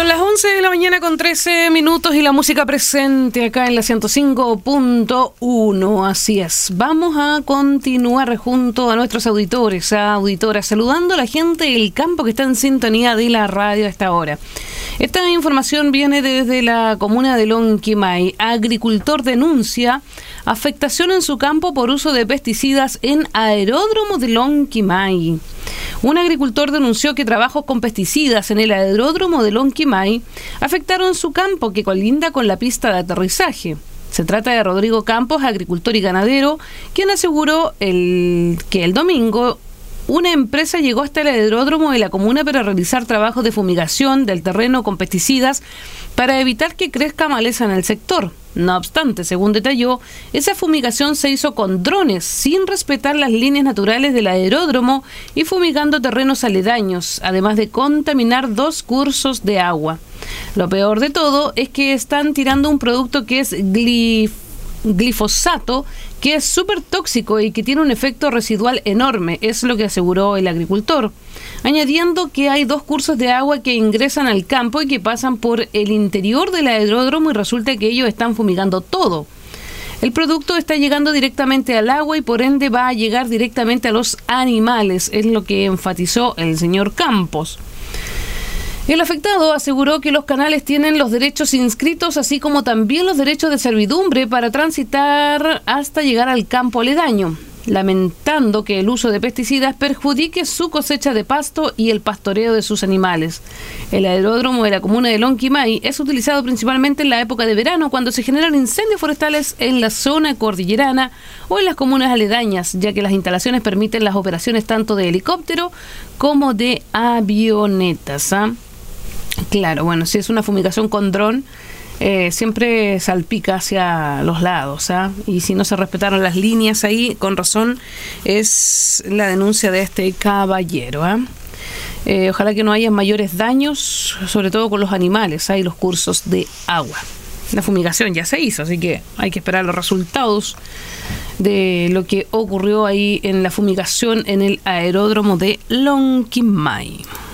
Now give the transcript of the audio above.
Son las 11 de la mañana con 13 minutos y la música presente acá en la 105.1. Así es. Vamos a continuar junto a nuestros auditores, auditoras, saludando a la gente del campo que está en sintonía de la radio a esta hora. Esta información viene desde la comuna de Lonquimay. Agricultor denuncia afectación en su campo por uso de pesticidas en aeródromo de Lonquimay. Un agricultor denunció que trabajos con pesticidas en el aeródromo de Lonquimay afectaron su campo que colinda con la pista de aterrizaje. Se trata de Rodrigo Campos, agricultor y ganadero, quien aseguró que el domingo una empresa llegó hasta el aeródromo de la comuna para realizar trabajos de fumigación del terreno con pesticidas para evitar que crezca maleza en el sector. No obstante, según detalló, esa fumigación se hizo con drones, sin respetar las líneas naturales del aeródromo y fumigando terrenos aledaños, además de contaminar 2 cursos de agua. Lo peor de todo es que están tirando un producto que es glifosato, que es súper tóxico y que tiene un efecto residual enorme, es lo que aseguró el agricultor, añadiendo que hay 2 cursos de agua que ingresan al campo y que pasan por el interior del aeródromo y resulta que ellos están fumigando todo. El producto está llegando directamente al agua y por ende va a llegar directamente a los animales, es lo que enfatizó el señor Campos. El afectado aseguró que los canales tienen los derechos inscritos, así como también los derechos de servidumbre para transitar hasta llegar al campo aledaño, lamentando que el uso de pesticidas perjudique su cosecha de pasto y el pastoreo de sus animales. El aeródromo de la comuna de Lonquimay es utilizado principalmente en la época de verano, cuando se generan incendios forestales en la zona cordillerana o en las comunas aledañas, ya que las instalaciones permiten las operaciones tanto de helicóptero como de avionetas. Claro, bueno, si es una fumigación con dron, siempre salpica hacia los lados, y si no se respetaron las líneas ahí, con razón es la denuncia de este caballero. Ojalá que no haya mayores daños, sobre todo con los animales y los cursos de agua. La fumigación ya se hizo, así que hay que esperar los resultados de lo que ocurrió ahí en la fumigación en el aeródromo de Lonquimay.